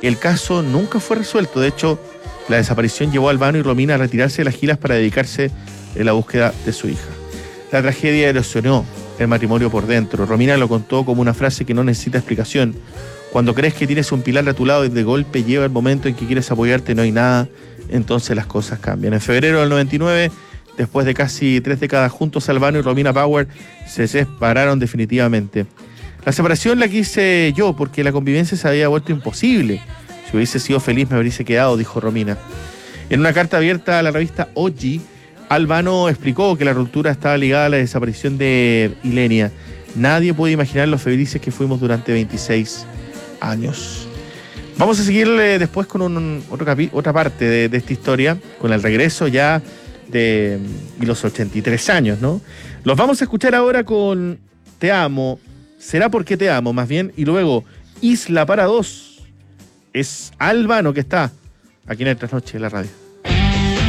el caso nunca fue resuelto. De hecho, la desaparición llevó a Albano y Romina a retirarse de las giras para dedicarse en la búsqueda de su hija. La tragedia erosionó el matrimonio por dentro. Romina lo contó como una frase que no necesita explicación. Cuando crees que tienes un pilar a tu lado y de golpe llega el momento en que quieres apoyarte, no hay nada, entonces las cosas cambian. En febrero del 99, después de casi 3 décadas juntos, Albano y Romina Power se separaron definitivamente. La separación la quise yo porque la convivencia se había vuelto imposible. Si hubiese sido feliz me hubiese quedado, dijo Romina. En una carta abierta a la revista Oggi, Albano explicó que la ruptura estaba ligada a la desaparición de Ilenia. Nadie puede imaginar lo felices que fuimos durante 26 años. Vamos a seguir después con otra parte de esta historia, con el regreso ya de los 83 años, ¿no? Los vamos a escuchar ahora con Te Amo, Será Porque Te Amo, más bien, y luego Isla para Dos. Es Albano que está aquí en el Trasnoche de la radio.